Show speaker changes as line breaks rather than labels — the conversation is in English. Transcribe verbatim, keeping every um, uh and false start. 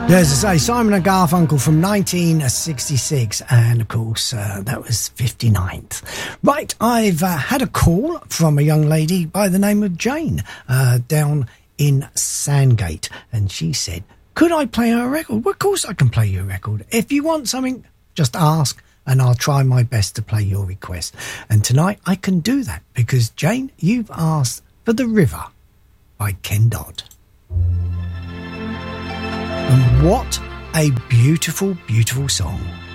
Yes, as I say, Simon and Garfunkel from nineteen sixty-six, and of course uh, that was fifty-ninth. Right, I've uh, had a call from a young lady by the name of Jane uh, down in Sandgate, and she said, could I play her a record? Well, of course I can play you a record. If you want something, just ask and I'll try my best to play your request. And tonight I can do that because, Jane, you've asked for The River by Ken Dodd. And what a beautiful, beautiful song.